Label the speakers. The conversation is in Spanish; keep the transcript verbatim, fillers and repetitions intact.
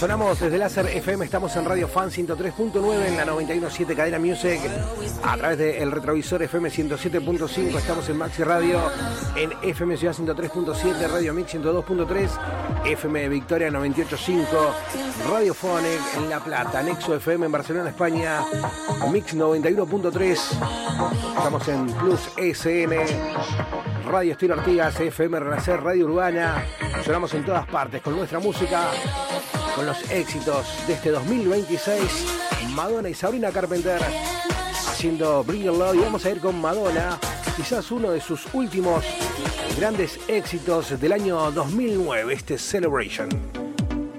Speaker 1: Sonamos desde Láser F M, estamos en Radio Fan ciento tres punto nueve, en la noventa y uno punto siete Cadena Music, a través del retrovisor F M ciento siete punto cinco, estamos en Maxi Radio, en F M Ciudad ciento tres punto siete, Radio Mix ciento dos punto tres, F M Victoria noventa y ocho punto cinco, Radio Phonic en La Plata, Nexo F M en Barcelona, España, Mix noventa y uno punto tres, estamos en Plus S N, Radio Estilo Artigas, F M Renacer, Radio Urbana. Sonamos en todas partes con nuestra música, con los éxitos de este dos mil veintiséis. Madonna y Sabrina Carpenter haciendo Bring Your Love. Y vamos a ir con Madonna, quizás uno de sus últimos grandes éxitos del año dos mil nueve, este Celebration.